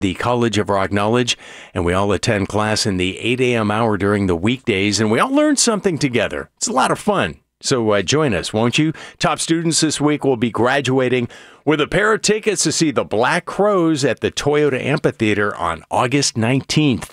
the College of Rock Knowledge, and we all attend class in the 8 a.m. hour during the weekdays, and we all learn something together. It's a lot of fun. So join us, won't you? Top students this week will be graduating with a pair of tickets to see the Black Crowes at the Toyota Amphitheater on August 19th.